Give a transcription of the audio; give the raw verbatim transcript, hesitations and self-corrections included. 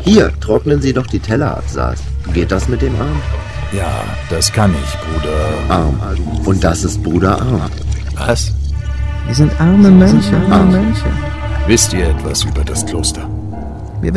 Hier, trocknen Sie doch die Teller ab, Saas. Geht das mit dem Arm? Ja, das kann ich, Bruder. Arm. Und das ist Bruder Arm. Was? Wir sind arme Mönche. Arme Mönche. Wisst ihr etwas über das Kloster?